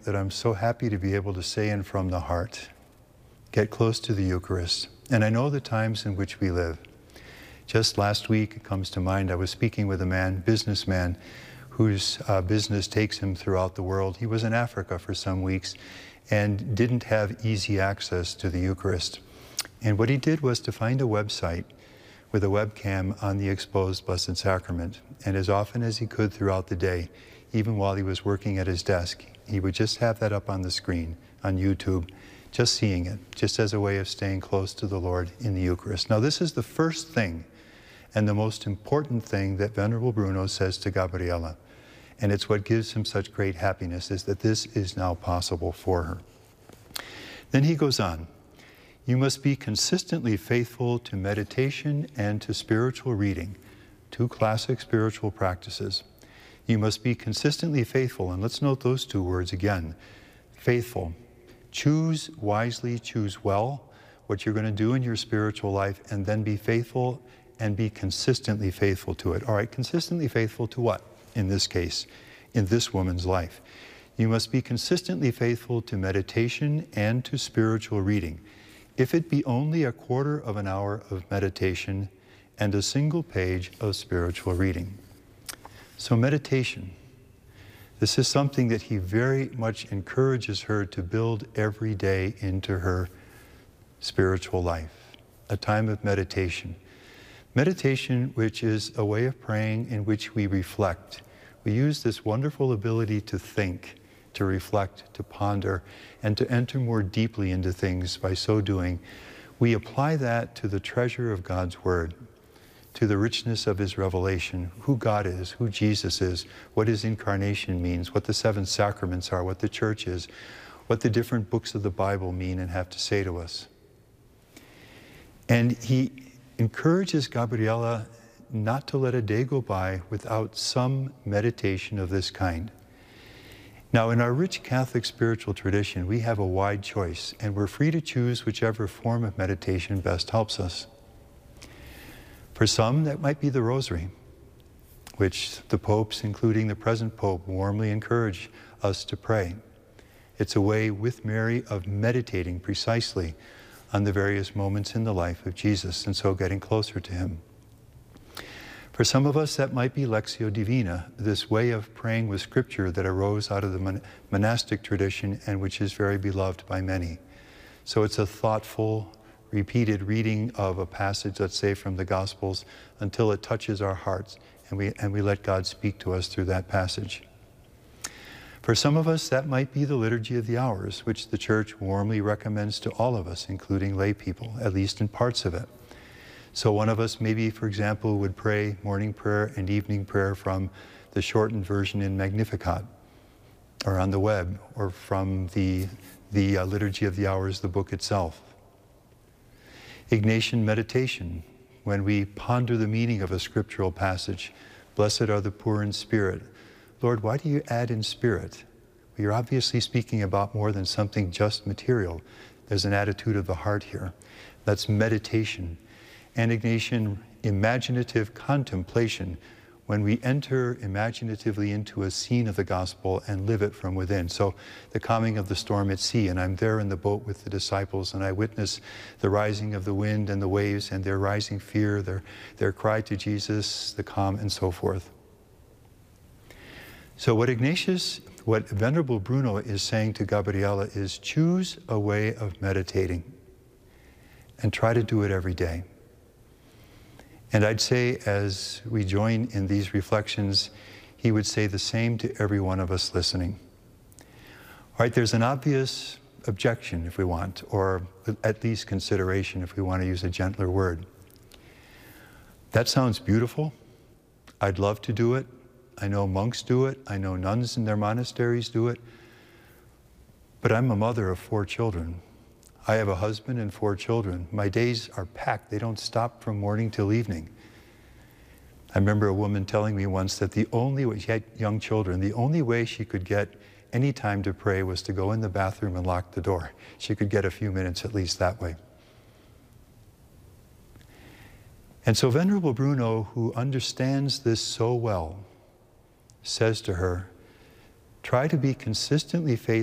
that I'm so happy to be able to say in from the heart. Get close to the Eucharist. And I know the times in which we live. Just last week, it comes to mind, I was speaking with a businessman, whose business takes him throughout the world. He was in Africa for some weeks and didn't have easy access to the Eucharist. And what he did was to find a website with a webcam on the exposed Blessed Sacrament. And as often as he could throughout the day, even while he was working at his desk, he would just have that up on the screen on YouTube, just seeing it, just as a way of staying close to the Lord in the Eucharist. Now, this is the first thing and the most important thing that Venerable Bruno says to Gabriella. And it's what gives him such great happiness, is that this is now possible for her. Then he goes on, you must be consistently faithful to meditation and to spiritual reading, two classic spiritual practices. You must be consistently faithful, and let's note those two words again. Faithful. Choose wisely, choose well what you're going to do in your spiritual life, and then be faithful and be consistently faithful to it. All right, consistently faithful to what? In this case, in this woman's life. You must be consistently faithful to meditation and to spiritual reading. If it be only a quarter of an hour of meditation and a single page of spiritual reading. So meditation, this is something that he very much encourages her to build every day into her spiritual life, a time of meditation. Meditation, which is a way of praying in which we reflect. We use this wonderful ability to think, to reflect, to ponder, and to enter more deeply into things. By so doing, we apply that to the treasure of God's Word, to the richness of His revelation, who God is, who Jesus is, what His incarnation means, what the seven sacraments are, what the Church is, what the different books of the Bible mean and have to say to us. And he encourages Gabriella not to let a day go by without some meditation of this kind. Now, in our rich Catholic spiritual tradition, we have a wide choice, and we're free to choose whichever form of meditation best helps us. For some, that might be the Rosary, which the popes, including the present Pope, warmly encourage us to pray. It's a way with Mary of meditating precisely on the various moments in the life of Jesus, and so getting closer to Him. For some of us, that might be Lectio Divina, this way of praying with Scripture that arose out of the monastic tradition and which is very beloved by many. So it's a thoughtful, repeated reading of a passage, let's say from the Gospels, until it touches our hearts and we let God speak to us through that passage. For some of us, that might be the Liturgy of the Hours, which the Church warmly recommends to all of us, including lay people, at least in parts of it. So one of us maybe, for example, would pray morning prayer and evening prayer from the shortened version in Magnificat, or on the web, or from the Liturgy of the Hours, the book itself. Ignatian meditation, when we ponder the meaning of a scriptural passage. Blessed are the poor in spirit. Lord, why do you add in spirit? Well, you're obviously speaking about more than something just material. There's an attitude of the heart here. That's meditation. And Ignatian imaginative contemplation, when we enter imaginatively into a scene of the gospel and live it from within. So the calming of the storm at sea, and I'm there in the boat with the disciples, and I witness the rising of the wind and the waves and their rising fear, their cry to Jesus, the calm, and so forth. So what Venerable Bruno is saying to Gabriella is, choose a way of meditating and try to do it every day. And I'd say, as we join in these reflections, he would say the same to every one of us listening. All right, there's an obvious objection, if we want, or at least consideration, if we want to use a gentler word. That sounds beautiful. I'd love to do it. I know monks do it. I know nuns in their monasteries do it. But I'm a mother of 4 children. I have a husband and 4 children. My days are packed. They don't stop from morning till evening. I remember a woman telling me once that the only way, she had young children, the only way she could get any time to pray was to go in the bathroom and lock the door. She could get a few minutes at least that way. And so Venerable Bruno, who understands this so well, says to her, try to be consistently faithful